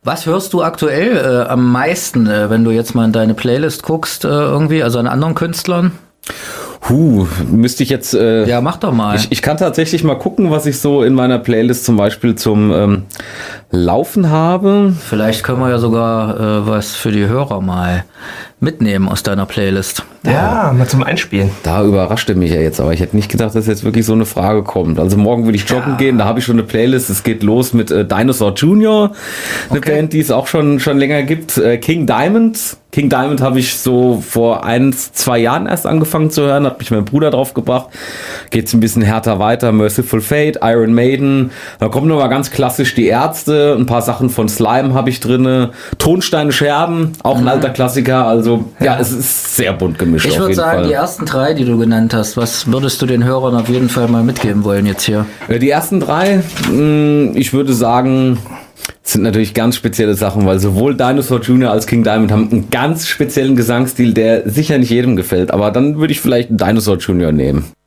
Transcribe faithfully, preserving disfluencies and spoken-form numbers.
Was hörst du aktuell äh, am meisten, äh, wenn du jetzt mal in deine Playlist guckst, äh, irgendwie, also an anderen Künstlern? Huh, müsste ich jetzt... Äh, Ja, mach doch mal. Ich, ich kann tatsächlich mal gucken, was ich so in meiner Playlist zum Beispiel zum ähm, Laufen habe. Vielleicht können wir ja sogar äh, was für die Hörer mal mitnehmen aus deiner Playlist. Ja, mal zum Einspielen. Da überraschte mich ja jetzt, aber ich hätte nicht gedacht, dass jetzt wirklich so eine Frage kommt. Also morgen würde ich joggen Ja. gehen, da habe ich schon eine Playlist. Es geht los mit äh, Dinosaur Junior, eine Okay. Band, die es auch schon schon länger gibt. Äh, King Diamond. King Diamond habe ich so vor ein, zwei Jahren erst angefangen zu hören, hat mich mein Bruder drauf gebracht. Geht's ein bisschen härter weiter. Merciful Fate, Iron Maiden. Da kommen nochmal ganz klassisch die Ärzte. Ein paar Sachen von Slime habe ich drinne. Tonsteine Scherben, auch ein alter Klassiker. Also ja, es ist sehr bunt gemischt. Ich auf würde jeden sagen, Fall. die ersten drei, die du genannt hast, was würdest du den Hörern auf jeden Fall mal mitgeben wollen jetzt hier? Ja, die ersten drei, mh, ich würde sagen, sind natürlich ganz spezielle Sachen, weil sowohl Dinosaur Junior als King Diamond haben einen ganz speziellen Gesangsstil, der sicher nicht jedem gefällt. Aber dann würde ich vielleicht Dinosaur Junior nehmen.